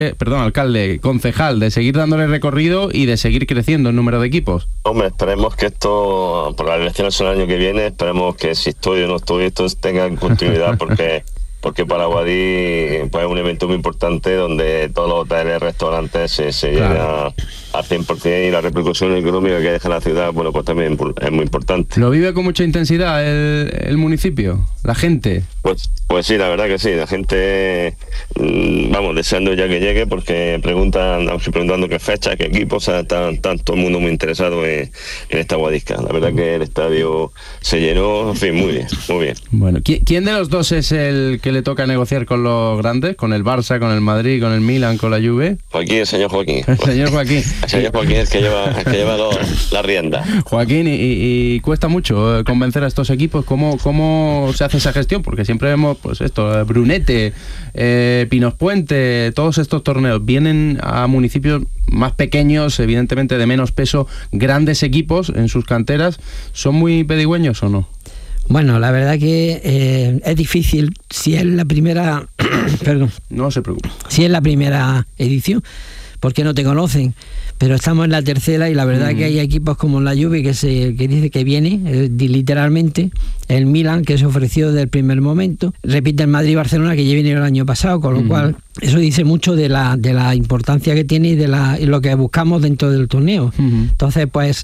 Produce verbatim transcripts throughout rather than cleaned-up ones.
eh, perdón, alcalde, concejal, de seguir dándole recorrido y de seguir creciendo el número de equipos? Hombre, esperemos que esto, por las elecciones el año que viene, esperemos que si estoy o no estoy, esto tenga continuidad, porque porque para Guadix pues, es un evento muy importante donde todos los hoteles, restaurantes se, se claro. llenan al cien por ciento y la repercusión económica que deja la ciudad, bueno, pues también es muy importante. ¿Lo vive con mucha intensidad el, el municipio, la gente? Pues, pues sí, la verdad que sí, la gente, vamos, deseando ya que llegue, porque preguntan, vamos preguntando qué fecha, qué equipos, o sea, está, está todo el mundo muy interesado en, en esta Guadixca. La verdad que el estadio se llenó, en fin, muy bien, muy bien. Bueno, ¿quién de los dos es el que le toca negociar con los grandes? ¿Con el Barça, con el Madrid, con el Milan, con la Juve? Joaquín, el señor Joaquín. El señor Joaquín. El señor Joaquín es el que lleva, el que lleva los, la rienda. Joaquín, y, y cuesta mucho convencer a estos equipos. ¿Cómo, cómo se hace esa gestión? Porque siempre vemos, pues esto, Brunete, eh, Pinos Puente, todos estos torneos vienen a municipios más pequeños, evidentemente de menos peso, grandes equipos en sus canteras. ¿Son muy pedigüeños o no? Bueno, la verdad que eh, es difícil, si es la primera, perdón, no se preocupe, si es la primera edición, porque no te conocen, pero estamos en la tercera y la verdad mm. que hay equipos como la Juve que se que dice que viene, eh, literalmente, el Milan que se ofreció desde el primer momento, repite el Madrid y Barcelona que ya vinieron el año pasado, con lo mm. cual eso dice mucho de la de la importancia que tiene y de la y lo que buscamos dentro del torneo. Mm. Entonces, pues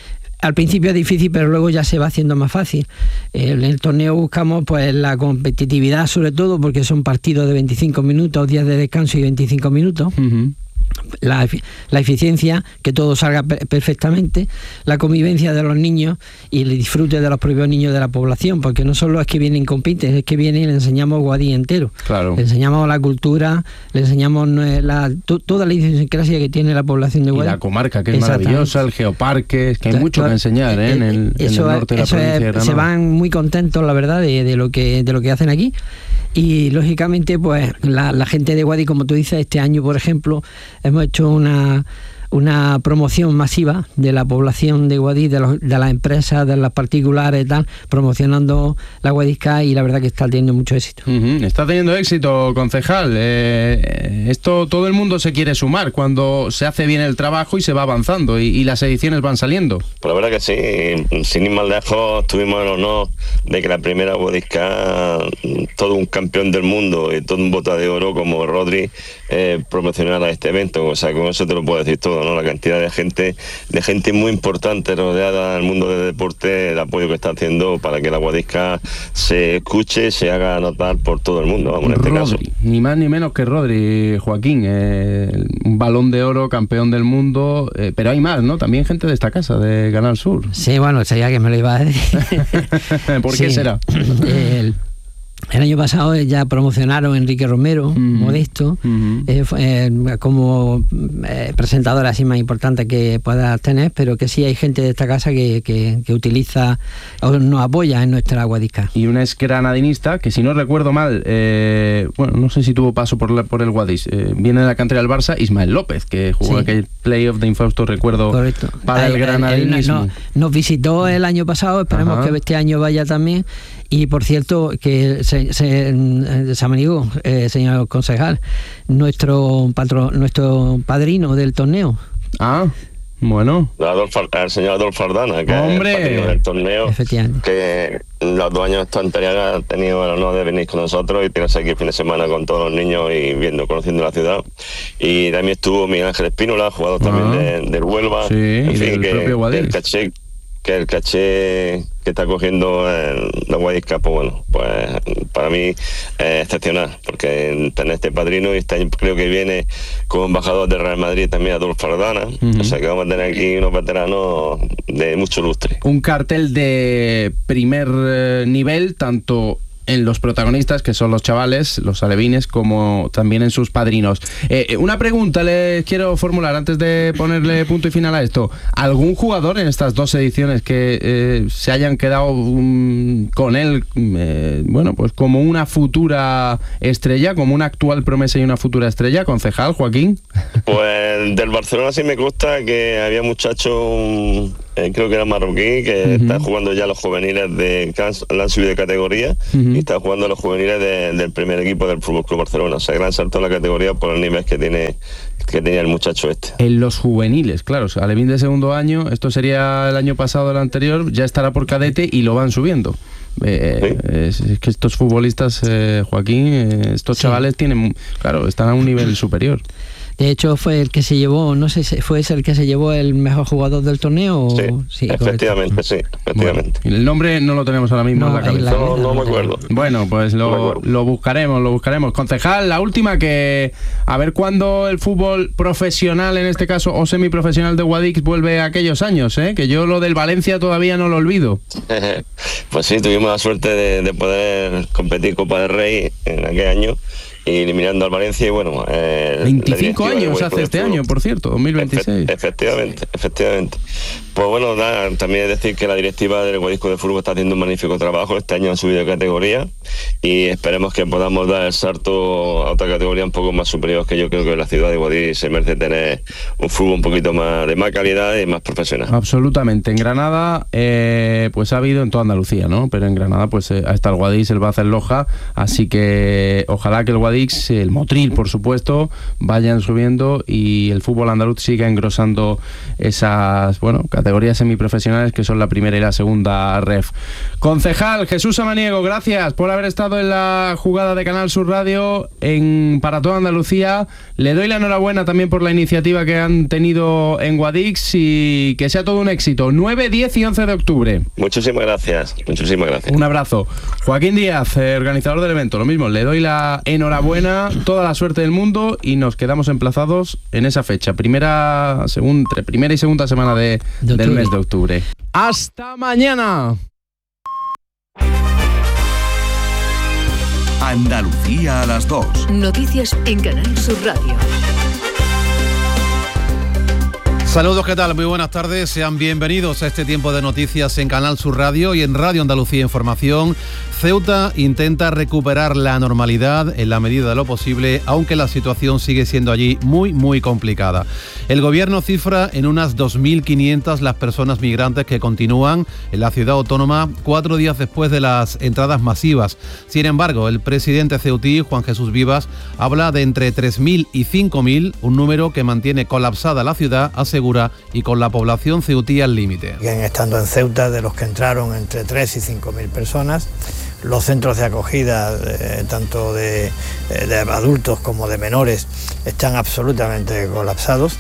al principio es difícil, pero luego ya se va haciendo más fácil. En el torneo buscamos pues la competitividad, sobre todo porque son partidos de veinticinco minutos, días de descanso y veinticinco minutos. Uh-huh. La, la eficiencia, que todo salga per- perfectamente, la convivencia de los niños y el disfrute de los propios niños de la población, porque no solo es que vienen y compiten, es que vienen y le enseñamos Guadix entero. Claro. Le enseñamos la cultura, le enseñamos la, to, toda la idiosincrasia que tiene la población de Guadix. Y la comarca, que es maravillosa, el geoparque, es que hay claro, mucho que enseñar ¿eh? en, el, eso en el norte es, de la eso provincia es, de Granada. Se van muy contentos, la verdad, de, de, lo, que, de lo que hacen aquí. Y lógicamente pues la, la gente de Guadix, como tú dices, este año por ejemplo hemos hecho una una promoción masiva de la población de Guadix, de, los, de las empresas, de las particulares y tal, promocionando la Guadixca, y la verdad que está teniendo mucho éxito. Uh-huh. Está teniendo éxito, concejal. Eh, esto todo el mundo se quiere sumar cuando se hace bien el trabajo y se va avanzando y, y las ediciones van saliendo. Pues la verdad que sí, sin ir más lejos, tuvimos el honor de que la primera Guadixca, todo un campeón del mundo y todo un bota de oro como Rodri, eh, promocionara este evento. O sea, con eso te lo puedo decir todo, ¿no? La cantidad de gente, de gente muy importante rodeada al mundo del deporte, el apoyo que está haciendo para que la Guadixca se escuche, se haga notar por todo el mundo, vamos, en este Rodri, caso. Ni más ni menos que Rodri, Joaquín, eh, un balón de oro, campeón del mundo, eh, pero hay más, ¿no? También gente de esta casa, de Canal Sur. Sí, bueno, sabía que me lo iba a decir. ¿Por qué sí, será? El... El año pasado ya promocionaron a Enrique Romero, uh-huh. Modesto, uh-huh. eh, eh, como eh, presentadora así más importante que puedas tener, pero que sí hay gente de esta casa que, que, que utiliza o nos apoya en nuestra Guadixca. Y una exgranadinista que, si no recuerdo mal, eh, bueno, no sé si tuvo paso por, la, por el Guadix, eh, viene de la cantera del Barça, Ismael López, que jugó sí. aquel playoff de infausto recuerdo. Correcto. Para el, el granadinismo. Él, no, nos visitó el año pasado, esperemos Ajá. que este año vaya también. Y por cierto, que se, se, se amenigó, eh, señor concejal, nuestro patro, nuestro padrino del torneo. Ah, bueno. Adolfo, el señor Adolfo Ardana, que ¡Hombre! es el padrino del torneo, que los dos años anteriores ha tenido el honor de venir con nosotros y tirarse aquí el fin de semana con todos los niños y viendo, conociendo la ciudad. Y también estuvo Miguel Ángel Espínola, jugador también ah. de, del Huelva. Sí, en y fin, del que propio Guadix. El caché, que el caché que está cogiendo el, la Guadixca, pues bueno, pues para mí es excepcional, porque tener este padrino, y este año creo que viene como embajador del Real Madrid también Adolfo Ardana, uh-huh. o sea que vamos a tener aquí unos veteranos de mucho lustre. Un cartel de primer nivel, tanto en los protagonistas, que son los chavales, los alevines, como también en sus padrinos. Eh, una pregunta les quiero formular antes de ponerle punto y final a esto. ¿Algún jugador en estas dos ediciones que eh, se hayan quedado um, con él, eh, bueno, pues como una futura estrella, como una actual promesa y una futura estrella, concejal, Joaquín? Pues del Barcelona sí me consta que había muchachos eh, creo que era marroquí, que uh-huh. está jugando ya los juveniles de la han subido de categoría uh-huh. y está jugando los juveniles de, del primer equipo del Fútbol Club Barcelona. O sea, gran salto en la categoría por el nivel que tiene que tenía el muchacho este. En los juveniles, claro, o sea, Alevín de segundo año, esto sería el año pasado, el anterior, ya estará por cadete y lo van subiendo. Eh, ¿Sí? es, es que estos futbolistas, eh, Joaquín, eh, estos sí. chavales tienen, claro, están a un nivel superior. De hecho, fue el que se llevó, no sé, ¿fue ese el que se llevó el mejor jugador del torneo? Sí, sí efectivamente, sí, efectivamente. Bueno, el nombre no lo tenemos ahora mismo no, en la cabeza. La, no, no me acuerdo. Bueno, pues lo, no lo buscaremos, lo buscaremos. Concejal, la última, que a ver cuándo el fútbol profesional, en este caso, o semiprofesional de Guadix, vuelve a aquellos años, ¿eh? Que yo lo del Valencia todavía no lo olvido. Pues sí, tuvimos la suerte de, de poder competir Copa del Rey en aquel año, eliminando al Valencia y bueno... Eh, veinticinco años hace este año, por cierto, dos mil veintiséis. Efe, efectivamente, efectivamente. Pues bueno, nada, también es decir que la directiva del Guadisco de Fútbol está haciendo un magnífico trabajo. Este año han subido de categoría y esperemos que podamos dar el salto a otra categoría un poco más superior, que yo creo que la ciudad de Guadix se merece tener un fútbol un poquito más de más calidad y más profesional. Absolutamente. En Granada, eh, pues ha habido en toda Andalucía, ¿no? Pero en Granada pues eh, está el Guadix, el Baza, el Loja, así que ojalá que el Guadix, el Motril, por supuesto, vayan subiendo y el fútbol andaluz siga engrosando esas, bueno, categorías semiprofesionales que son la primera y la segunda ref. Concejal Jesús Samaniego, gracias por haber estado en la jugada de Canal Sur Radio en para toda Andalucía. Le doy la enhorabuena también por la iniciativa que han tenido en Guadix y que sea todo un éxito. nueve, diez y once de octubre. Muchísimas gracias, muchísimas gracias. Un abrazo. Joaquín Díaz, eh, organizador del evento, lo mismo, le doy la enhorabuena, toda la suerte del mundo y nos quedamos emplazados en esa fecha, primera, segunda, primera y segunda semana de, de del mes de octubre. ¡Hasta mañana! Andalucía a las dos. Noticias en Canal Sur Radio. Saludos, ¿qué tal? Muy buenas tardes, sean bienvenidos a este tiempo de noticias en Canal Sur Radio y en Radio Andalucía Información. Ceuta intenta recuperar la normalidad en la medida de lo posible, aunque la situación sigue siendo allí muy, muy complicada. El gobierno cifra en unas dos mil quinientas las personas migrantes que continúan en la ciudad autónoma cuatro días después de las entradas masivas. Sin embargo, el presidente ceutí, Juan Jesús Vivas, habla de entre tres mil y cinco mil, un número que mantiene colapsada la ciudad, asegura, y con la población ceutí al límite. Estando en Ceuta, de los que entraron entre tres y cinco mil personas, los centros de acogida, eh, tanto de, de adultos como de menores, están absolutamente colapsados.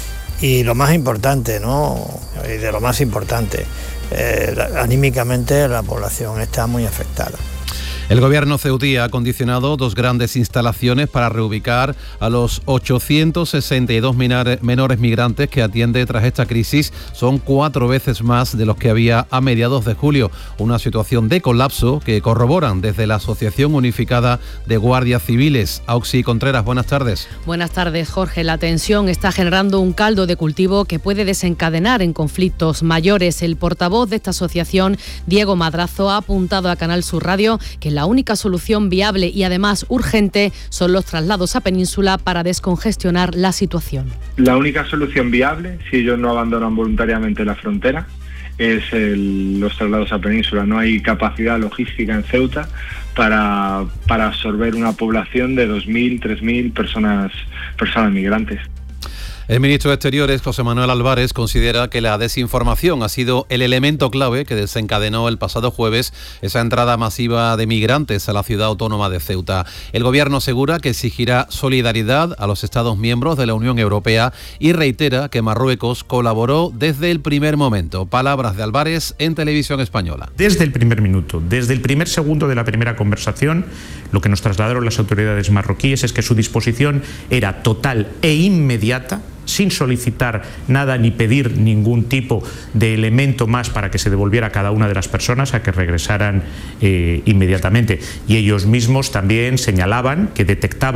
Y lo más importante, ¿no? Y de lo más importante, eh, anímicamente la población está muy afectada. El gobierno ceutí ha acondicionado dos grandes instalaciones para reubicar a los ochocientos sesenta y dos menores migrantes que atiende tras esta crisis. Son cuatro veces más de los que había a mediados de julio. Una situación de colapso que corroboran desde la Asociación Unificada de Guardias Civiles. Auxi Contreras, buenas tardes. Buenas tardes, Jorge. La tensión está generando un caldo de cultivo que puede desencadenar en conflictos mayores. El portavoz de esta asociación, Diego Madrazo, ha apuntado a Canal Sur Radio que la La única solución viable y además urgente son los traslados a Península para descongestionar la situación. La única solución viable, si ellos no abandonan voluntariamente la frontera, es el, los traslados a Península. No hay capacidad logística en Ceuta para, para absorber una población de dos mil, tres mil personas, personas migrantes. El ministro de Exteriores, José Manuel Álvarez, considera que la desinformación ha sido el elemento clave que desencadenó el pasado jueves esa entrada masiva de migrantes a la ciudad autónoma de Ceuta. El gobierno asegura que exigirá solidaridad a los Estados miembros de la Unión Europea y reitera que Marruecos colaboró desde el primer momento. Palabras de Álvarez en Televisión Española. Desde el primer minuto, desde el primer segundo de la primera conversación, lo que nos trasladaron las autoridades marroquíes es que su disposición era total e inmediata, sin solicitar nada ni pedir ningún tipo de elemento más para que se devolviera a cada una de las personas a que regresaran eh, inmediatamente. Y ellos mismos también señalaban que detectaban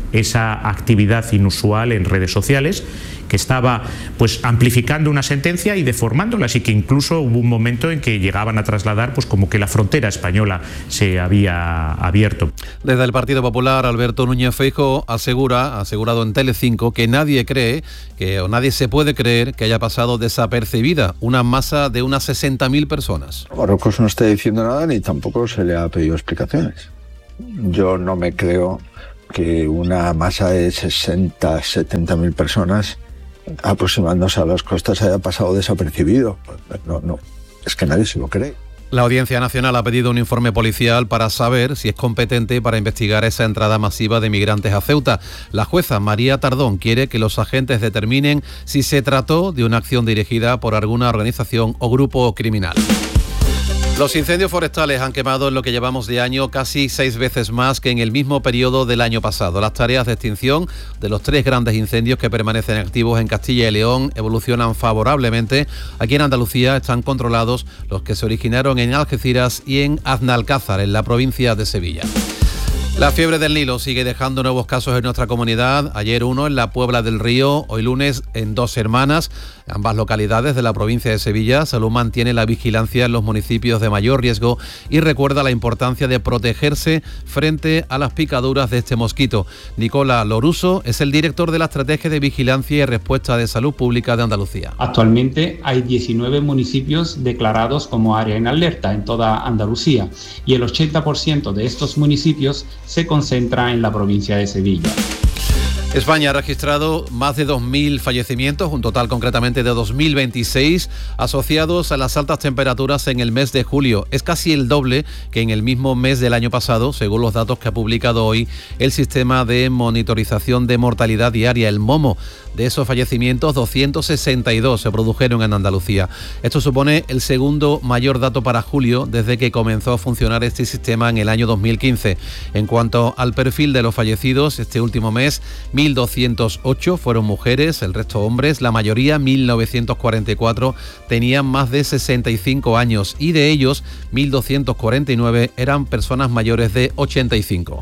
esa actividad inusual en redes sociales, que estaba pues amplificando una sentencia y deformándola, así que incluso hubo un momento en que llegaban a trasladar pues como que la frontera española se había abierto. Desde el Partido Popular, Alberto Núñez Feijóo asegura, ha asegurado en Telecinco, que nadie cree, que o nadie se puede creer que haya pasado desapercibida una masa de unas sesenta mil personas. Marruecos no está diciendo nada ni tampoco se le ha pedido explicaciones. Yo no me creo que una masa de sesenta, setenta mil personas aproximándose a las costas haya pasado desapercibido. No, no, es que nadie se lo cree. La Audiencia Nacional ha pedido un informe policial para saber si es competente para investigar esa entrada masiva de migrantes a Ceuta. La jueza María Tardón quiere que los agentes determinen si se trató de una acción dirigida por alguna organización o grupo criminal. Los incendios forestales han quemado en lo que llevamos de año casi seis veces más que en el mismo periodo del año pasado. Las tareas de extinción de los tres grandes incendios que permanecen activos en Castilla y León evolucionan favorablemente. Aquí en Andalucía están controlados los que se originaron en Algeciras y en Aznalcázar, en la provincia de Sevilla. La fiebre del Nilo sigue dejando nuevos casos en nuestra comunidad. Ayer uno en la Puebla del Río, hoy lunes en Dos Hermanas, ambas localidades de la provincia de Sevilla. Salud mantiene la vigilancia en los municipios de mayor riesgo y recuerda la importancia de protegerse frente a las picaduras de este mosquito. Nicola Loruso es el director de la Estrategia de Vigilancia y Respuesta de Salud Pública de Andalucía. Actualmente hay diecinueve municipios declarados como área en alerta en toda Andalucía y el ochenta por ciento de estos municipios se concentra en la provincia de Sevilla. España ha registrado más de dos mil fallecimientos, un total concretamente de dos mil veintiséis, asociados a las altas temperaturas en el mes de julio. Es casi el doble que en el mismo mes del año pasado, según los datos que ha publicado hoy el Sistema de Monitorización de Mortalidad Diaria, el MOMO. De esos fallecimientos, doscientos sesenta y dos se produjeron en Andalucía. Esto supone el segundo mayor dato para julio desde que comenzó a funcionar este sistema en el año dos mil quince. En cuanto al perfil de los fallecidos, este último mes, mil doscientos ocho fueron mujeres, el resto hombres. La mayoría, mil novecientos cuarenta y cuatro, tenían más de sesenta y cinco años y de ellos, mil doscientos cuarenta y nueve eran personas mayores de ochenta y cinco.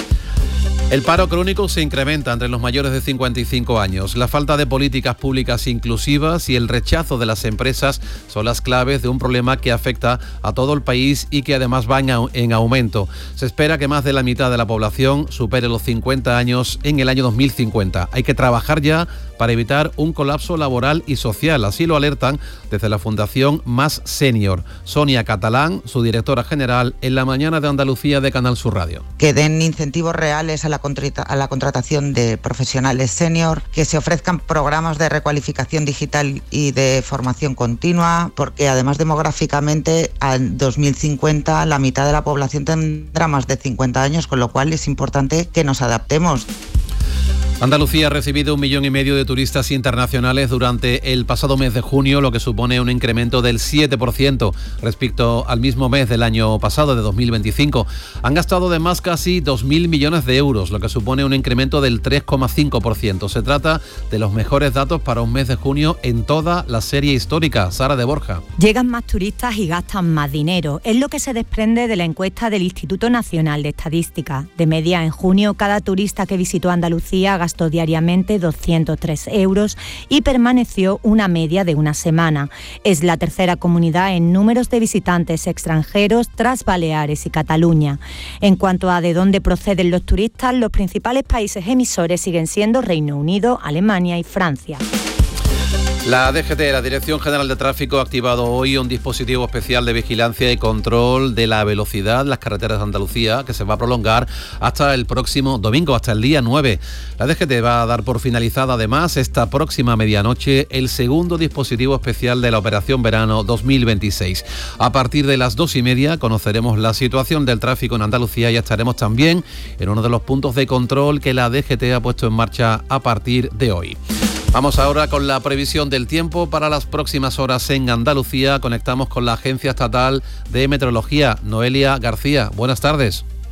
El paro crónico se incrementa entre los mayores de cincuenta y cinco años. La falta de políticas públicas inclusivas y el rechazo de las empresas son las claves de un problema que afecta a todo el país y que además va en aumento. Se espera que más de la mitad de la población supere los cincuenta años en el año dos mil cincuenta. Hay que trabajar ya para evitar un colapso laboral y social. Así lo alertan desde la Fundación Más Senior. Sonia Catalán, su directora general, en la mañana de Andalucía de Canal Sur Radio. Que den incentivos reales a la, a la contratación de profesionales senior, que se ofrezcan programas de recualificación digital y de formación continua, porque además demográficamente al dos mil cincuenta la mitad de la población tendrá más de cincuenta años, con lo cual es importante que nos adaptemos. Andalucía ha recibido un millón y medio de turistas internacionales durante el pasado mes de junio, lo que supone un incremento del siete por ciento respecto al mismo mes del año pasado, de dos mil veinticinco. Han gastado además casi dos mil millones de euros, lo que supone un incremento del tres coma cinco por ciento. Se trata de los mejores datos para un mes de junio en toda la serie histórica. Sara de Borja. Llegan más turistas y gastan más dinero. Es lo que se desprende de la encuesta del Instituto Nacional de Estadística. De media, en junio, cada turista que visitó Andalucía gastó diariamente doscientos tres euros y permaneció una media de una semana. Es la tercera comunidad en números de visitantes extranjeros tras Baleares y Cataluña. En cuanto a de dónde proceden los turistas, los principales países emisores siguen siendo Reino Unido, Alemania y Francia. La D G T, la Dirección General de Tráfico, ha activado hoy un dispositivo especial de vigilancia y control de la velocidad en las carreteras de Andalucía, que se va a prolongar hasta el próximo domingo, hasta el día nueve. La D G T va a dar por finalizada además esta próxima medianoche el segundo dispositivo especial de la Operación Verano dos mil veintiséis. A partir de las dos y media conoceremos la situación del tráfico en Andalucía y estaremos también en uno de los puntos de control que la D G T ha puesto en marcha a partir de hoy. Vamos ahora con la previsión del tiempo para las próximas horas en Andalucía. Conectamos con la Agencia Estatal de Meteorología. Noelia García, buenas tardes.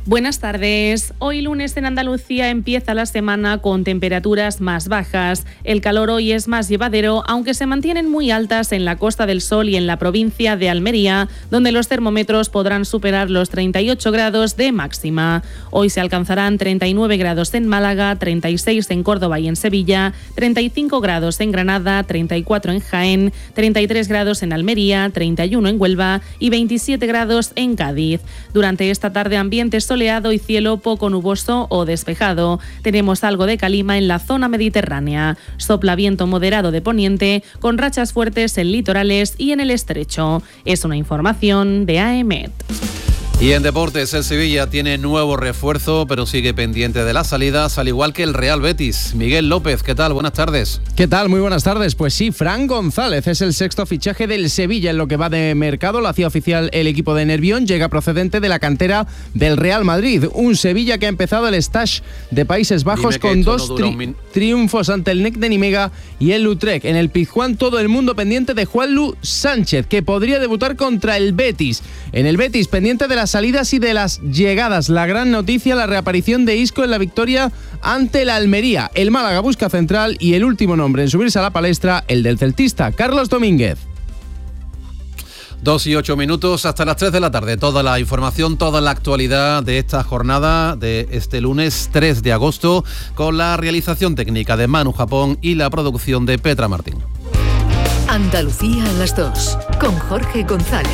Buenas tardes. Hoy lunes en Andalucía empieza la semana con temperaturas más bajas. El calor hoy es más llevadero, aunque se mantienen muy altas en la Costa del Sol y en la provincia de Almería, donde los termómetros podrán superar los treinta y ocho grados de máxima. Hoy se alcanzarán treinta y nueve grados en Málaga, treinta y seis en Córdoba y en Sevilla, treinta y cinco grados en Granada, treinta y cuatro en Jaén, treinta y tres grados en Almería, treinta y uno en Huelva y veintisiete grados en Cádiz. Durante esta tarde ambientes soleado y cielo poco nuboso o despejado. Tenemos algo de calima en la zona mediterránea. Sopla viento moderado de poniente con rachas fuertes en litorales y en el estrecho. Es una información de A E M E T. Y en deportes, el Sevilla tiene nuevo refuerzo, pero sigue pendiente de las salidas, al igual que el Real Betis. Miguel López, ¿qué tal? Buenas tardes. ¿Qué tal? Muy buenas tardes. Pues sí, Fran González es el sexto fichaje del Sevilla en lo que va de mercado. Lo hacía oficial el equipo de Nervión. Llega procedente de la cantera del Real Madrid. Un Sevilla que ha empezado el stage de Países Bajos con dos no tri- min- triunfos ante el N E C de Nimega y el Utrecht. En el Pizjuán todo el mundo pendiente de Juanlu Sánchez, que podría debutar contra el Betis. En el Betis, pendiente de las salidas y de las llegadas. La gran noticia, la reaparición de Isco en la victoria ante la Almería. El Málaga busca central y el último nombre en subirse a la palestra, el del celtista, Carlos Domínguez. Dos y ocho minutos hasta las tres de la tarde. Toda la información, toda la actualidad de esta jornada de este lunes tres de agosto, con la realización técnica de Manu Japón y la producción de Petra Martín. Andalucía a las dos, con Jorge González.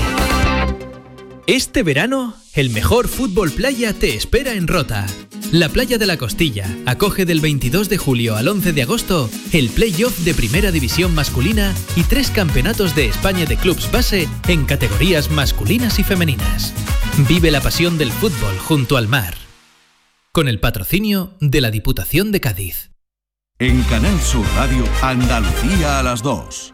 Este verano, el mejor fútbol playa te espera en Rota. La Playa de la Costilla acoge del veintidós de julio al once de agosto el play-off de Primera División masculina y tres campeonatos de España de clubs base en categorías masculinas y femeninas. Vive la pasión del fútbol junto al mar. Con el patrocinio de la Diputación de Cádiz. En Canal Sur Radio, Andalucía a las dos.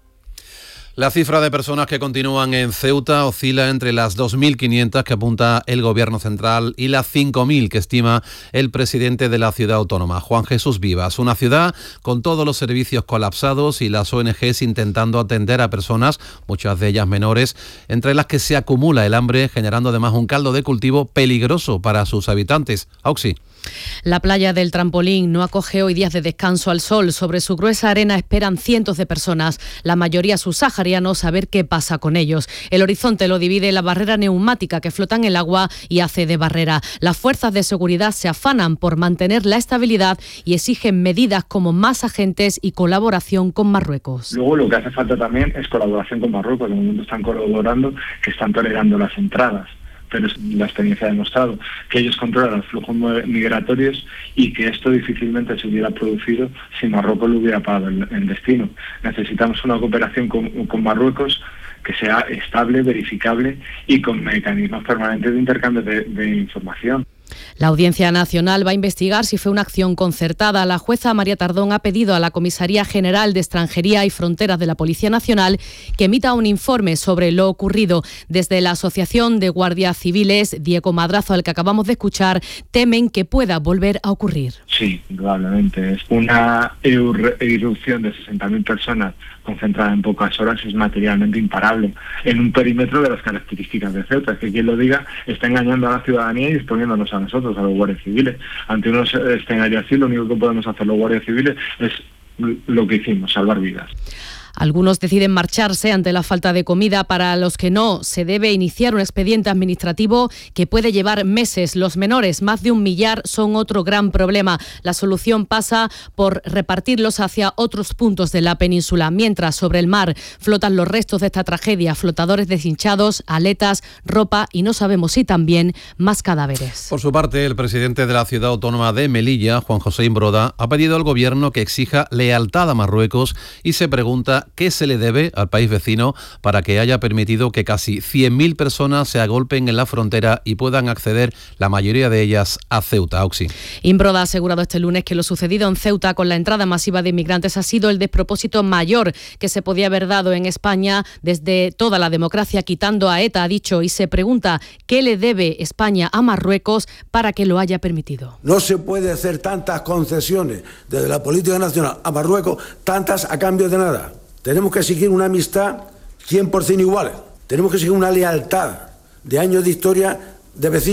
La cifra de personas que continúan en Ceuta oscila entre las dos mil quinientas que apunta el Gobierno Central y las cinco mil que estima el presidente de la ciudad autónoma, Juan Jesús Vivas. Una ciudad con todos los servicios colapsados y las O N Ges intentando atender a personas, muchas de ellas menores, entre las que se acumula el hambre, generando además un caldo de cultivo peligroso para sus habitantes. Auxi. La playa del Trampolín no acoge hoy días de descanso al sol. Sobre su gruesa arena esperan cientos de personas, la mayoría subsaharianos, a ver qué pasa con ellos. El horizonte lo divide la barrera neumática que flota en el agua y hace de barrera. Las fuerzas de seguridad se afanan por mantener la estabilidad y exigen medidas como más agentes y colaboración con Marruecos. Luego lo que hace falta también es colaboración con Marruecos. De momento están colaborando, que están tolerando las entradas. Pero la experiencia ha demostrado que ellos controlan los flujos migratorios y que esto difícilmente se hubiera producido si Marruecos lo hubiera pagado el, el destino. Necesitamos una cooperación con, con Marruecos que sea estable, verificable y con mecanismos permanentes de intercambio de, de información. La Audiencia Nacional va a investigar si fue una acción concertada. La jueza María Tardón ha pedido a la Comisaría General de Extranjería y Fronteras de la Policía Nacional que emita un informe sobre lo ocurrido. Desde la Asociación de Guardias Civiles, Diego Madrazo, al que acabamos de escuchar, temen que pueda volver a ocurrir. Sí, indudablemente. Es una irrupción de sesenta mil personas concentrada en pocas horas, es materialmente imparable en un perímetro de las características de Ceuta. Es que quien lo diga está engañando a la ciudadanía y exponiéndonos a nosotros, a los guardias civiles. Ante unos escenarios así, lo único que podemos hacer los guardias civiles es lo que hicimos, salvar vidas. Algunos deciden marcharse ante la falta de comida. Para los que no, se debe iniciar un expediente administrativo que puede llevar meses. Los menores, más de un millar, son otro gran problema. La solución pasa por repartirlos hacia otros puntos de la península. Mientras, sobre el mar flotan los restos de esta tragedia, flotadores deshinchados, aletas, ropa y no sabemos si también más cadáveres. Por su parte, el presidente de la ciudad autónoma de Melilla, Juan José Imbroda, ha pedido al gobierno que exija lealtad a Marruecos y se pregunta qué se le debe al país vecino para que haya permitido que casi cien mil personas se agolpen en la frontera y puedan acceder, la mayoría de ellas, a Ceuta. Auxi. Imbroda ha asegurado este lunes que lo sucedido en Ceuta con la entrada masiva de inmigrantes ha sido el despropósito mayor que se podía haber dado en España desde toda la democracia, quitando a ETA, ha dicho, y se pregunta qué le debe España a Marruecos para que lo haya permitido. No se puede hacer tantas concesiones desde la política nacional a Marruecos, tantas a cambio de nada. Tenemos que seguir una amistad cien por ciento igual. Tenemos que seguir una lealtad de años de historia de vecinos.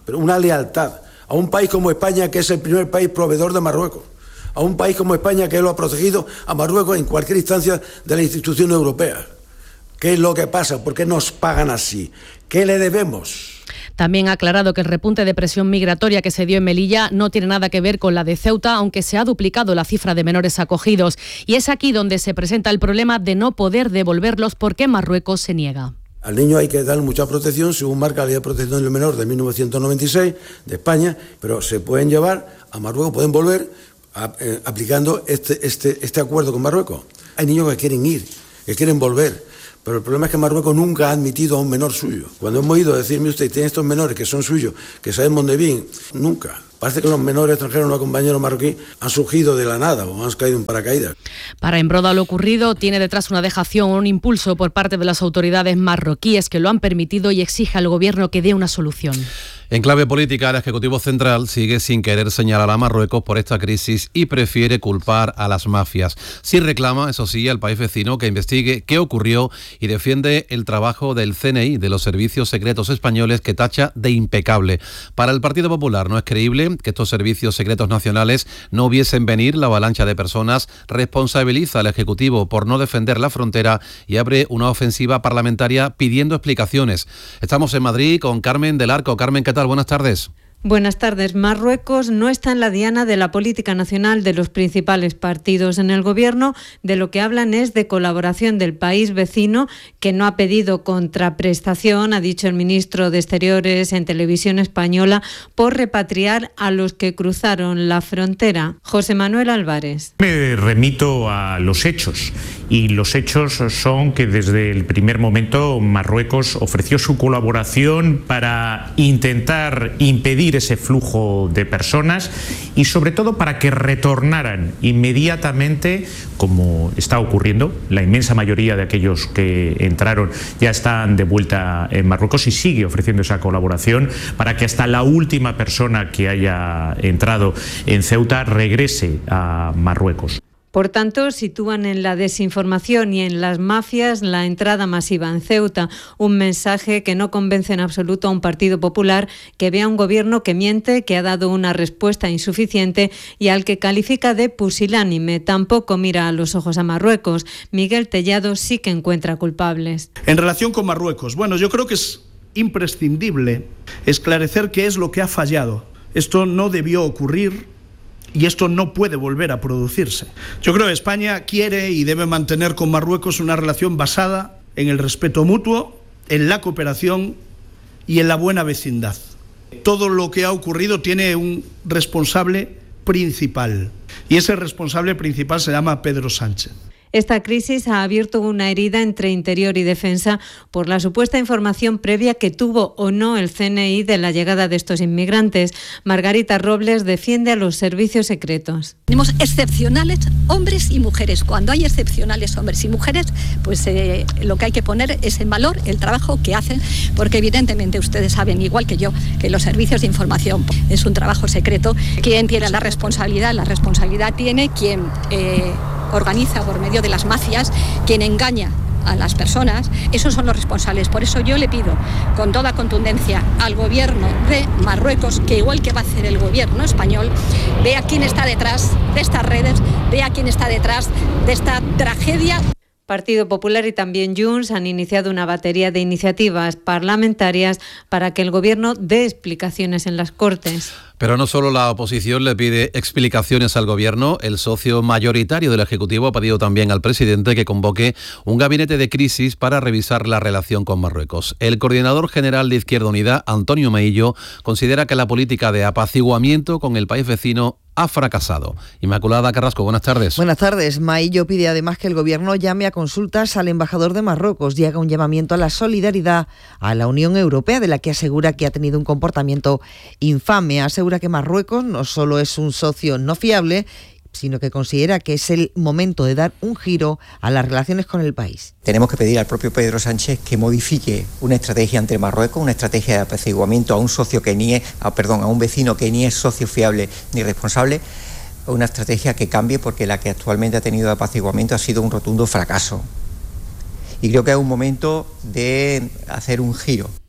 pero una lealtad a un país como España, que es el primer país proveedor de Marruecos, a un país como España que lo ha protegido a Marruecos en cualquier instancia de la institución europea. ¿Qué es lo que pasa? ¿Por qué nos pagan así? ¿Qué le debemos? También ha aclarado que el repunte de presión migratoria que se dio en Melilla no tiene nada que ver con la de Ceuta, aunque se ha duplicado la cifra de menores acogidos. Y es aquí donde se presenta el problema de no poder devolverlos porque Marruecos se niega. Al niño hay que darle mucha protección, según marca la Ley de Protección del Menor de mil novecientos noventa y seis de España, pero se pueden llevar a Marruecos, pueden volver a, eh, aplicando este, este, este acuerdo con Marruecos. Hay niños que quieren ir, que quieren volver. Pero el problema es que Marruecos nunca ha admitido a un menor suyo. Cuando hemos ido a decirme usted, tiene estos menores que son suyos, que saben dónde viven, nunca. Parece que los menores extranjeros, no compañeros marroquíes, han surgido de la nada o han caído en paracaídas. Para Embroda lo ocurrido tiene detrás una dejación o un impulso por parte de las autoridades marroquíes que lo han permitido y exige al gobierno que dé una solución. En clave política, el Ejecutivo Central sigue sin querer señalar a Marruecos por esta crisis y prefiere culpar a las mafias. Sí reclama, eso sí, al país vecino que investigue qué ocurrió y defiende el trabajo del C N I, de los servicios secretos españoles, que tacha de impecable. Para el Partido Popular no es creíble que estos servicios secretos nacionales no viesen venir la avalancha de personas, responsabiliza al Ejecutivo por no defender la frontera y abre una ofensiva parlamentaria pidiendo explicaciones. Estamos en Madrid con Carmen del Arco. Carmen, ¿qué tal? Buenas tardes. Buenas tardes. Marruecos no está en la diana de la política nacional de los principales partidos en el gobierno. De lo que hablan es de colaboración del país vecino, que no ha pedido contraprestación, ha dicho el ministro de Exteriores en televisión española, por repatriar a los que cruzaron la frontera. José Manuel Álvarez. Me remito a los hechos, y los hechos son que desde el primer momento Marruecos ofreció su colaboración para intentar impedir ese flujo de personas y sobre todo para que retornaran inmediatamente, como está ocurriendo. La inmensa mayoría de aquellos que entraron ya están de vuelta en Marruecos y sigue ofreciendo esa colaboración para que hasta la última persona que haya entrado en Ceuta regrese a Marruecos. Por tanto, sitúan en la desinformación y en las mafias la entrada masiva en Ceuta, un mensaje que no convence en absoluto a un Partido Popular que ve a un gobierno que miente, que ha dado una respuesta insuficiente y al que califica de pusilánime. Tampoco mira a los ojos a Marruecos. Miguel Tellado sí que encuentra culpables. En relación con Marruecos, bueno, yo creo que es imprescindible esclarecer qué es lo que ha fallado. Esto no debió ocurrir. Y esto no puede volver a producirse. Yo creo que España quiere y debe mantener con Marruecos una relación basada en el respeto mutuo, en la cooperación y en la buena vecindad. Todo lo que ha ocurrido tiene un responsable principal, y ese responsable principal se llama Pedro Sánchez. Esta crisis ha abierto una herida entre Interior y Defensa por la supuesta información previa que tuvo o no el C N I de la llegada de estos inmigrantes. Margarita Robles defiende a los servicios secretos. Tenemos excepcionales hombres y mujeres. Cuando hay excepcionales hombres y mujeres, pues eh, lo que hay que poner es en valor el trabajo que hacen, porque evidentemente ustedes saben, igual que yo, que los servicios de información es un trabajo secreto. ¿Quién tiene la responsabilidad? La responsabilidad tiene quien eh, organiza por medio de las mafias, quien engaña a las personas. Esos son los responsables. Por eso yo le pido con toda contundencia al gobierno de Marruecos, que igual que va a hacer el gobierno español, vea quién está detrás de estas redes, vea quién está detrás de esta tragedia. Partido Popular y también Junts han iniciado una batería de iniciativas parlamentarias para que el Gobierno dé explicaciones en las Cortes. Pero no solo la oposición le pide explicaciones al Gobierno, el socio mayoritario del Ejecutivo ha pedido también al presidente que convoque un gabinete de crisis para revisar la relación con Marruecos. El coordinador general de Izquierda Unida, Antonio Maillo, considera que la política de apaciguamiento con el país vecino ha fracasado. Inmaculada Carrasco, buenas tardes. Buenas tardes. Maillo pide además que el Gobierno llame a consultas al embajador de Marruecos y haga un llamamiento a la solidaridad a la Unión Europea, de la que asegura que ha tenido un comportamiento infame. Asegura que Marruecos no solo es un socio no fiable, sino que considera que es el momento de dar un giro a las relaciones con el país. Tenemos que pedir al propio Pedro Sánchez que modifique una estrategia entre Marruecos, una estrategia de apaciguamiento a un socio que ni es, ah, perdón, a un vecino que ni es socio fiable ni responsable, una estrategia que cambie, porque la que actualmente ha tenido de apaciguamiento ha sido un rotundo fracaso. Y creo que es un momento de hacer un giro.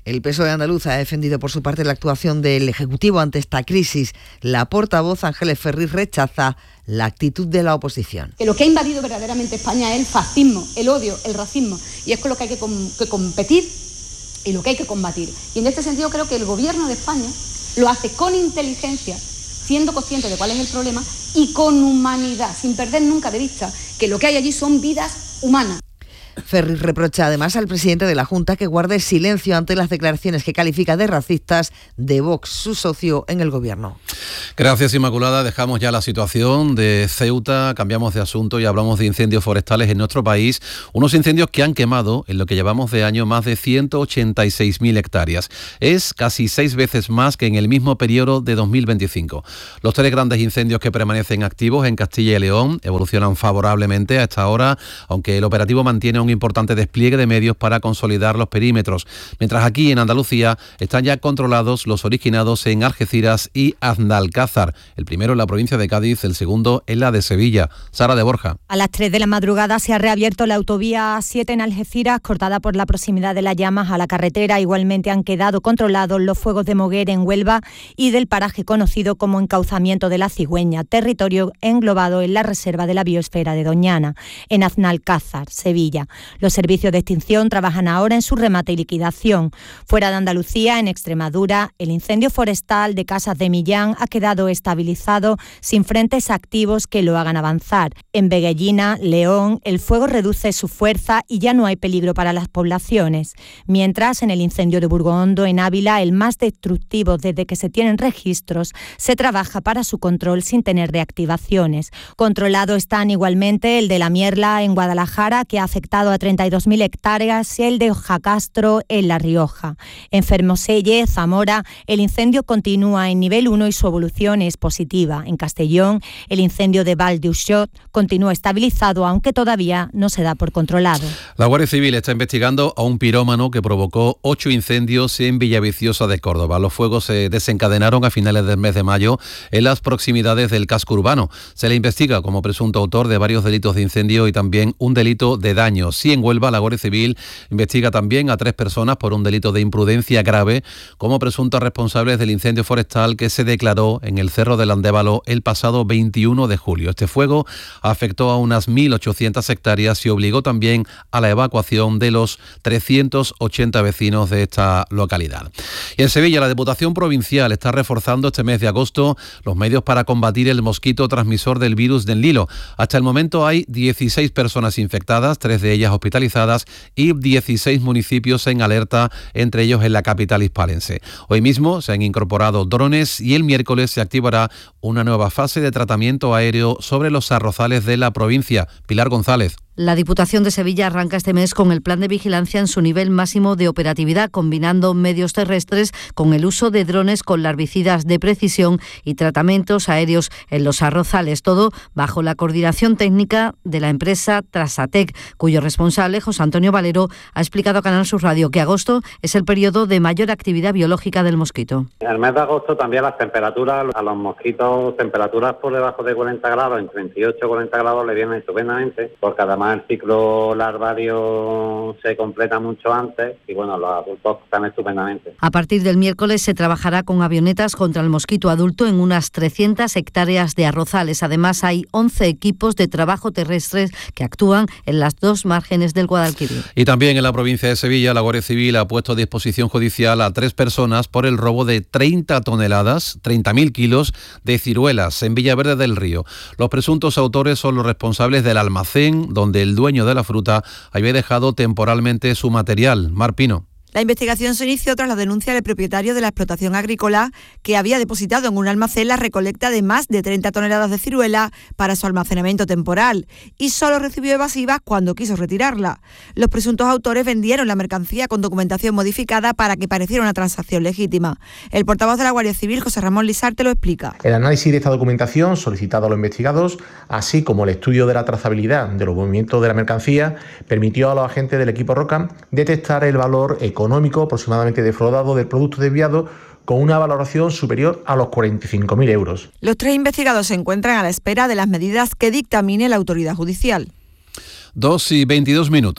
El P S O E andaluz ha defendido por su parte la actuación del Ejecutivo ante esta crisis. La portavoz Ángeles Ferriz rechaza la actitud de la oposición. Que lo que ha invadido verdaderamente España es el fascismo, el odio, el racismo, y es con lo que hay que, com- que competir y lo que hay que combatir. Y en este sentido creo que el Gobierno de España lo hace con inteligencia, siendo consciente de cuál es el problema y con humanidad, sin perder nunca de vista que lo que hay allí son vidas humanas. Ferriz reprocha además al presidente de la Junta que guarde silencio ante las declaraciones que califica de racistas de Vox, su socio en el gobierno. Gracias, Inmaculada. Dejamos ya la situación de Ceuta, cambiamos de asunto y hablamos de incendios forestales en nuestro país. Unos incendios que han quemado, en lo que llevamos de año, más de ciento ochenta y seis mil hectáreas. Es casi seis veces más que en el mismo periodo de dos mil veinticinco. Los tres grandes incendios que permanecen activos en Castilla y León evolucionan favorablemente a esta hora, aunque el operativo mantiene un importante despliegue de medios para consolidar los perímetros, mientras aquí en Andalucía están ya controlados los originados en Algeciras y Aznalcázar, el primero en la provincia de Cádiz, el segundo en la de Sevilla. Sara de Borja. A las tres de la madrugada se ha reabierto la autovía A siete en Algeciras, cortada por la proximidad de las llamas a la carretera. Igualmente han quedado controlados los fuegos de Moguer en Huelva y del paraje conocido como Encauzamiento de la Cigüeña, territorio englobado en la reserva de la biosfera de Doñana, en Aznalcázar, Sevilla. Los servicios de extinción trabajan ahora en su remate y liquidación. Fuera de Andalucía, en Extremadura, el incendio forestal de Casas de Millán ha quedado estabilizado sin frentes activos que lo hagan avanzar. En Veguellina, León, el fuego reduce su fuerza y ya no hay peligro para las poblaciones. Mientras, en el incendio de Burgohondo, en Ávila, el más destructivo desde que se tienen registros, se trabaja para su control sin tener reactivaciones. Controlado están igualmente el de La Mierla en Guadalajara, que ha afectado a treinta y dos mil hectáreas, y el de Ojacastro en La Rioja. En Fermoselle, Zamora, el incendio continúa en nivel uno y su evolución es positiva. En Castellón, el incendio de Val d'Uixot continúa estabilizado, aunque todavía no se da por controlado. La Guardia Civil está investigando a un pirómano que provocó ocho incendios en Villaviciosa de Córdoba. Los fuegos se desencadenaron a finales del mes de mayo en las proximidades del casco urbano. Se le investiga como presunto autor de varios delitos de incendio y también un delito de daño. Sí, en Huelva, la Guardia Civil investiga también a tres personas por un delito de imprudencia grave como presuntos responsables del incendio forestal que se declaró en el Cerro del Andévalo el pasado veintiuno de julio. Este fuego afectó a unas mil ochocientas hectáreas y obligó también a la evacuación de los trescientos ochenta vecinos de esta localidad. Y en Sevilla, la Diputación Provincial está reforzando este mes de agosto los medios para combatir el mosquito transmisor del virus del Nilo. Hasta el momento hay dieciséis personas infectadas, tres de ellas hospitalizadas y dieciséis municipios en alerta, entre ellos en la capital hispalense. Hoy mismo se han incorporado drones y el miércoles se activará una nueva fase de tratamiento aéreo sobre los arrozales de la provincia. Pilar González. La Diputación de Sevilla arranca este mes con el plan de vigilancia en su nivel máximo de operatividad, combinando medios terrestres con el uso de drones con larvicidas de precisión y tratamientos aéreos en los arrozales, todo bajo la coordinación técnica de la empresa Trasatec, cuyo responsable, José Antonio Valero, ha explicado a Canal Sur Radio que agosto es el periodo de mayor actividad biológica del mosquito. En el mes de agosto también las temperaturas, a los mosquitos, temperaturas por debajo de cuarenta grados, en treinta y ocho a cuarenta grados le vienen estupendamente, porque además el ciclo larvario se completa mucho antes y bueno, los adultos están estupendamente. A partir del miércoles se trabajará con avionetas contra el mosquito adulto en unas trescientas hectáreas de arrozales. Además hay once equipos de trabajo terrestres que actúan en las dos márgenes del Guadalquivir. Y también en la provincia de Sevilla, la Guardia Civil ha puesto a disposición judicial a tres personas por el robo de treinta toneladas, treinta mil kilos de ciruelas en Villaverde del Río. Los presuntos autores son los responsables del almacén donde el dueño de la fruta había dejado temporalmente su material. Mar Pino. La investigación se inició tras la denuncia del propietario de la explotación agrícola que había depositado en un almacén la recolecta de más de treinta toneladas de ciruela para su almacenamiento temporal y solo recibió evasivas cuando quiso retirarla. Los presuntos autores vendieron la mercancía con documentación modificada para que pareciera una transacción legítima. El portavoz de la Guardia Civil, José Ramón Lisarte, lo explica. El análisis de esta documentación solicitado a los investigados, así como el estudio de la trazabilidad de los movimientos de la mercancía, permitió a los agentes del equipo Roca detectar el valor económico económico aproximadamente defraudado del producto desviado con una valoración superior a los cuarenta y cinco mil euros. Los tres investigados se encuentran a la espera de las medidas que dictamine la autoridad judicial. Dos y veintidós minutos.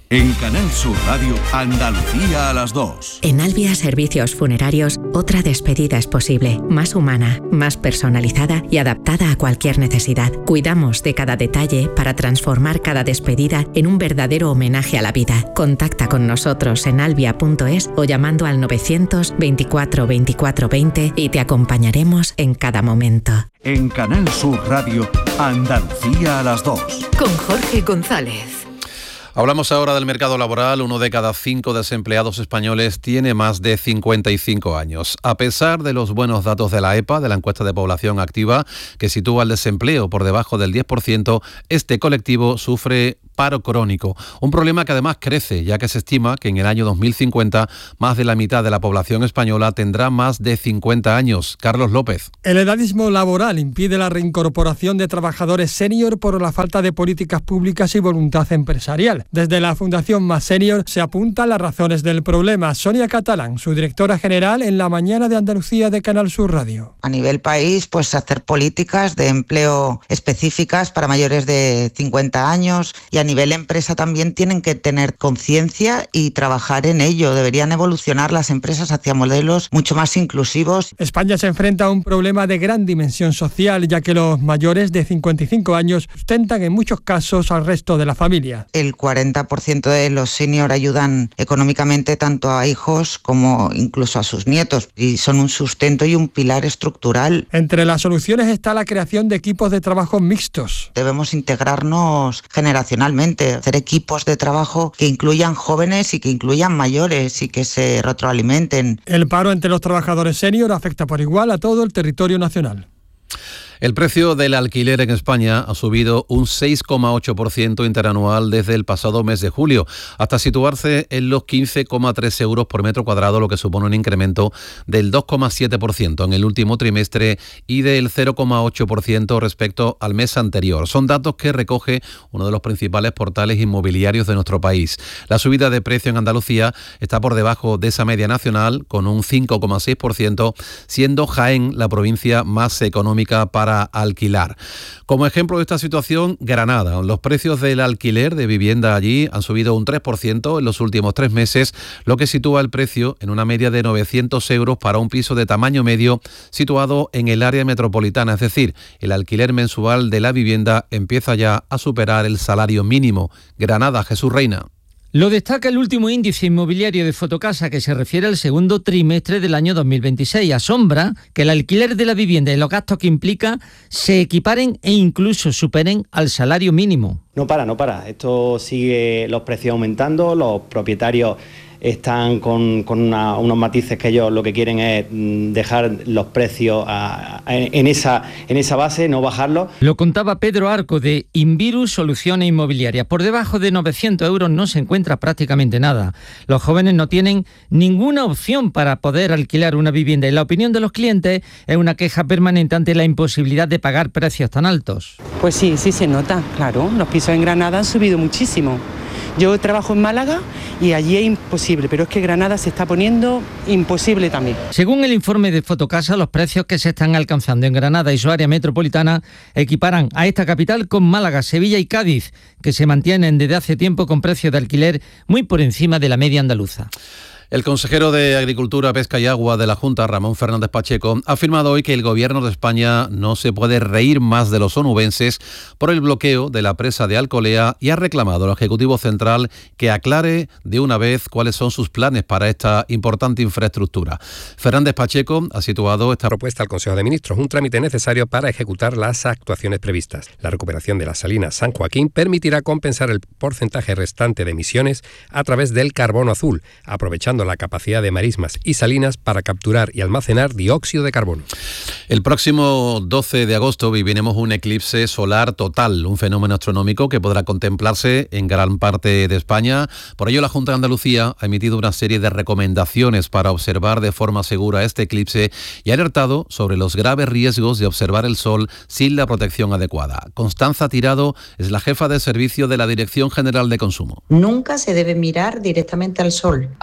En Canal Sur Radio, Andalucía a las dos. En Albia Servicios Funerarios, otra despedida es posible, más humana, más personalizada y adaptada a cualquier necesidad. Cuidamos de cada detalle para transformar cada despedida en un verdadero homenaje a la vida. Contacta con nosotros en albia punto es o llamando al novecientos veinticuatro veinticuatro veinte y te acompañaremos en cada momento. En Canal Sur Radio, Andalucía a las dos. Con Jorge González. Hablamos ahora del mercado laboral. Uno de cada cinco desempleados españoles tiene más de cincuenta y cinco años. A pesar de los buenos datos de la E P A, de la encuesta de población activa, que sitúa el desempleo por debajo del diez por ciento, este colectivo sufre paro crónico, un problema que además crece, ya que se estima que en el año dos mil cincuenta más de la mitad de la población española tendrá más de cincuenta años. Carlos López. El edadismo laboral impide la reincorporación de trabajadores senior por la falta de políticas públicas y voluntad empresarial. Desde la Fundación Más Senior se apuntan las razones del problema. Sonia Catalán, su directora general en La Mañana de Andalucía de Canal Sur Radio. A nivel país, pues hacer políticas de empleo específicas para mayores de cincuenta años, y a nivel empresa también tienen que tener conciencia y trabajar en ello. Deberían evolucionar las empresas hacia modelos mucho más inclusivos. España se enfrenta a un problema de gran dimensión social, ya que los mayores de cincuenta y cinco años sustentan en muchos casos al resto de la familia. El cuarenta por ciento de los senior ayudan económicamente tanto a hijos como incluso a sus nietos, y son un sustento y un pilar estructural. Entre las soluciones está la creación de equipos de trabajo mixtos. Debemos integrarnos generacionalmente, hacer equipos de trabajo que incluyan jóvenes y que incluyan mayores y que se retroalimenten. El paro entre los trabajadores senior afecta por igual a todo el territorio nacional. El precio del alquiler en España ha subido un seis coma ocho por ciento interanual desde el pasado mes de julio, hasta situarse en los quince coma tres euros por metro cuadrado, lo que supone un incremento del dos coma siete por ciento en el último trimestre y del cero coma ocho por ciento respecto al mes anterior. Son datos que recoge uno de los principales portales inmobiliarios de nuestro país. La subida de precio en Andalucía está por debajo de esa media nacional, con un cinco coma seis por ciento, siendo Jaén la provincia más económica para alquilar. Como ejemplo de esta situación, Granada. Los precios del alquiler de vivienda allí han subido un tres por ciento en los últimos tres meses, lo que sitúa el precio en una media de novecientos euros para un piso de tamaño medio situado en el área metropolitana. Es decir, el alquiler mensual de la vivienda empieza ya a superar el salario mínimo. Granada, Jesús Reina. Lo destaca el último índice inmobiliario de Fotocasa, que se refiere al segundo trimestre del año dos mil veintiséis. Asombra que el alquiler de la vivienda y los gastos que implica se equiparen e incluso superen al salario mínimo. No para, no para. Esto sigue, los precios aumentando, los propietarios están con, con una, unos matices que ellos lo que quieren es dejar los precios a, a, en, esa, en esa base, no bajarlos. Lo contaba Pedro Arco de Invirus Soluciones Inmobiliarias. Por debajo de novecientos euros no se encuentra prácticamente nada. Los jóvenes no tienen ninguna opción para poder alquilar una vivienda y la opinión de los clientes es una queja permanente ante la imposibilidad de pagar precios tan altos. Pues sí, sí se nota, claro. Los pisos en Granada han subido muchísimo. Yo trabajo en Málaga y allí es imposible, pero es que Granada se está poniendo imposible también. Según el informe de Fotocasa, los precios que se están alcanzando en Granada y su área metropolitana equiparan a esta capital con Málaga, Sevilla y Cádiz, que se mantienen desde hace tiempo con precios de alquiler muy por encima de la media andaluza. El consejero de Agricultura, Pesca y Agua de la Junta, Ramón Fernández Pacheco, ha afirmado hoy que el Gobierno de España no se puede reír más de los onubenses por el bloqueo de la presa de Alcolea y ha reclamado al Ejecutivo Central que aclare de una vez cuáles son sus planes para esta importante infraestructura. Fernández Pacheco ha situado esta propuesta al Consejo de Ministros, un trámite necesario para ejecutar las actuaciones previstas. La recuperación de las salinas San Joaquín permitirá compensar el porcentaje restante de emisiones a través del carbono azul, aprovechando la capacidad de marismas y salinas para capturar y almacenar dióxido de carbono. El próximo doce de agosto viviremos un eclipse solar total, un fenómeno astronómico que podrá contemplarse en gran parte de España. Por ello, la Junta de Andalucía ha emitido una serie de recomendaciones para observar de forma segura este eclipse y ha alertado sobre los graves riesgos de observar el sol sin la protección adecuada. Constanza Tirado es la jefa de servicio de la Dirección General de Consumo. Nunca se debe mirar directamente al sol, aunque esté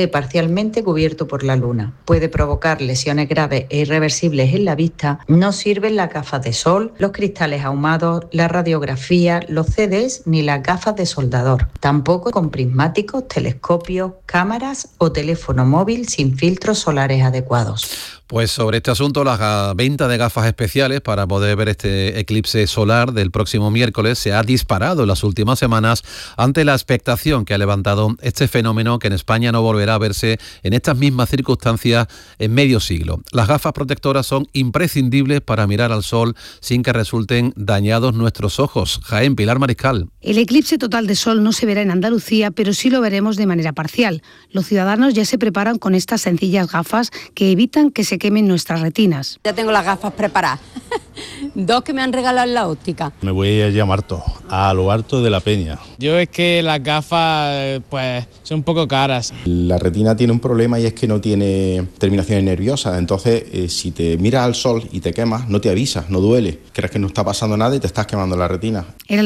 esté parcialmente cubierto por la luna. Puede provocar lesiones graves e irreversibles en la vista. No sirven las gafas de sol, los cristales ahumados, la radiografía, los C Ds ni las gafas de soldador. Tampoco con prismáticos, telescopios, cámaras o teléfono móvil sin filtros solares adecuados. Pues sobre este asunto, la venta de gafas especiales para poder ver este eclipse solar del próximo miércoles se ha disparado en las últimas semanas ante la expectación que ha levantado este fenómeno que en España no volverá a verse en estas mismas circunstancias en medio siglo. Las gafas protectoras son imprescindibles para mirar al sol sin que resulten dañados nuestros ojos. Jaén, Pilar Mariscal. El eclipse total de sol no se verá en Andalucía, pero sí lo veremos de manera parcial. Los ciudadanos ya se preparan con estas sencillas gafas que evitan que se quemen nuestras retinas. Ya tengo las gafas preparadas. Dos que me han regalado en la óptica. Me voy allí a Marto, a lo alto de la Peña. Yo es que las gafas pues son un poco caras. La retina tiene un problema y es que no tiene terminaciones nerviosas. Entonces, eh, si te miras al sol y te quemas, no te avisas, no duele. Crees que no está pasando nada y te estás quemando la retina. Era